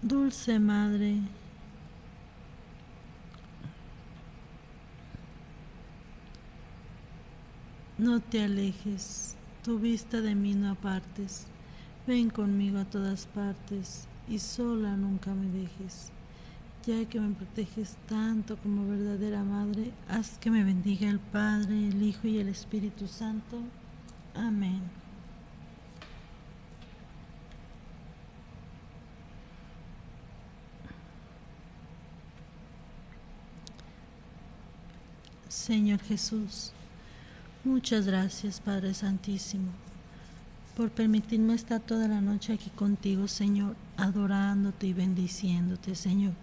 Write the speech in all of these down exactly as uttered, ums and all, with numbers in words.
Dulce Madre, no te alejes, tu vista de mí no apartes. Ven conmigo a todas partes y sola nunca me dejes. Ya que me proteges tanto como verdadera Madre, haz que me bendiga el Padre, el Hijo y el Espíritu Santo. Amén. Señor Jesús, muchas gracias, Padre Santísimo, por permitirme estar toda la noche aquí contigo, Señor, adorándote y bendiciéndote, Señor.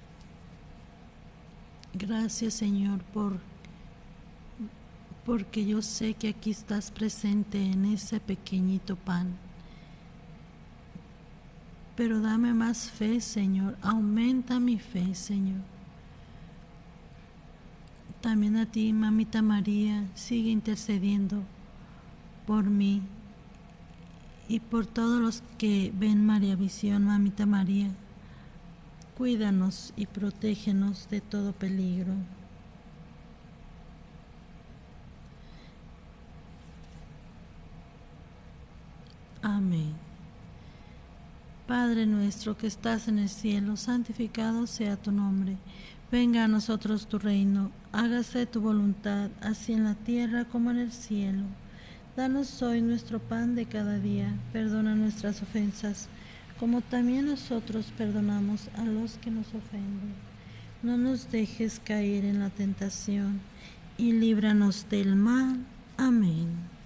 Gracias, Señor, por porque yo sé que aquí estás presente en ese pequeñito pan. Pero dame más fe, Señor, aumenta mi fe, Señor. También a ti, Mamita María, sigue intercediendo por mí y por todos los que ven María Visión, Mamita María. Cuídanos y protégenos de todo peligro. Amén. Padre nuestro que estás en el cielo, santificado sea tu nombre. Venga a nosotros tu reino, hágase tu voluntad, así en la tierra como en el cielo. Danos hoy nuestro pan de cada día, perdona nuestras ofensas, como también nosotros perdonamos a los que nos ofenden. No nos dejes caer en la tentación, y líbranos del mal. Amén.